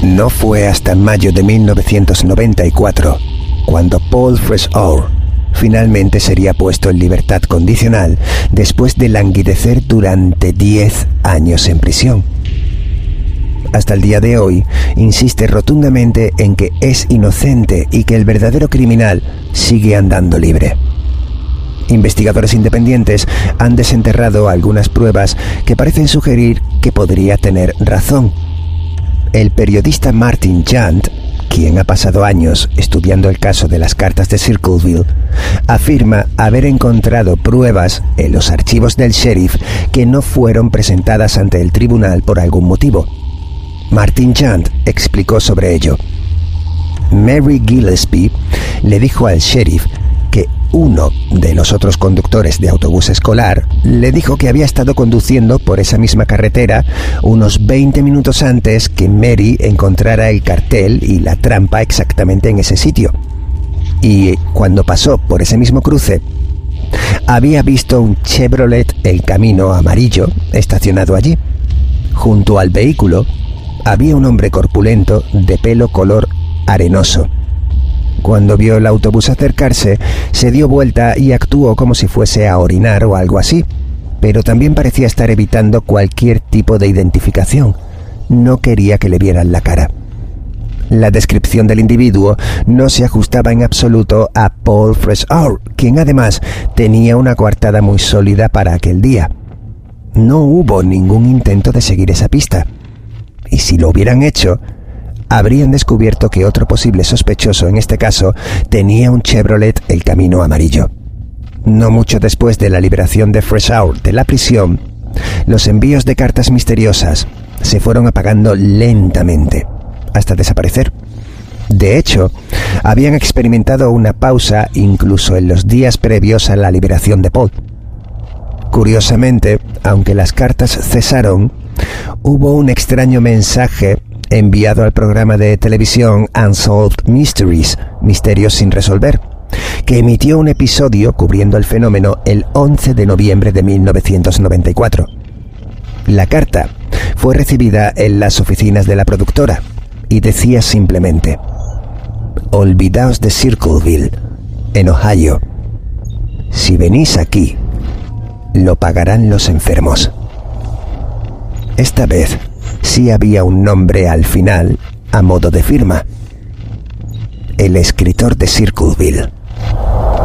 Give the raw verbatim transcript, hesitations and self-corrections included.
No fue hasta mayo de mil novecientos noventa y cuatro cuando Paul Freshour finalmente sería puesto en libertad condicional después de languidecer durante diez años en prisión. Hasta el día de hoy, insiste rotundamente en que es inocente y que el verdadero criminal sigue andando libre. Investigadores independientes han desenterrado algunas pruebas que parecen sugerir que podría tener razón. El periodista Martin Jant, quien ha pasado años estudiando el caso de las cartas de Circleville, afirma haber encontrado pruebas en los archivos del sheriff que no fueron presentadas ante el tribunal por algún motivo. Martin Jant explicó sobre ello. Mary Gillespie le dijo al sheriff que uno de los otros conductores de autobús escolar le dijo que había estado conduciendo por esa misma carretera unos veinte minutos antes que Mary encontrara el cartel y la trampa exactamente en ese sitio. Y cuando pasó por ese mismo cruce, había visto un Chevrolet El Camino amarillo estacionado allí. Junto al vehículo había un hombre corpulento de pelo color arenoso. Cuando vio el autobús acercarse, se dio vuelta y actuó como si fuese a orinar o algo así, pero también parecía estar evitando cualquier tipo de identificación. No quería que le vieran la cara. La descripción del individuo no se ajustaba en absoluto a Paul Freshour, quien además tenía una coartada muy sólida para aquel día. No hubo ningún intento de seguir esa pista. Y si lo hubieran hecho, habrían descubierto que otro posible sospechoso en este caso tenía un Chevrolet El Camino amarillo. No mucho después de la liberación de Freshour de la prisión, los envíos de cartas misteriosas se fueron apagando lentamente, hasta desaparecer. De hecho, habían experimentado una pausa incluso en los días previos a la liberación de Paul. Curiosamente, aunque las cartas cesaron, hubo un extraño mensaje enviado al programa de televisión Unsolved Mysteries, Misterios sin resolver, que emitió un episodio cubriendo el fenómeno el once de noviembre de mil novecientos noventa y cuatro. La carta fue recibida en las oficinas de la productora y decía simplemente: olvidaos de Circleville, en Ohio. Si venís aquí, lo pagarán los enfermos. Esta vez sí había un nombre al final a modo de firma: el escritor de Circleville.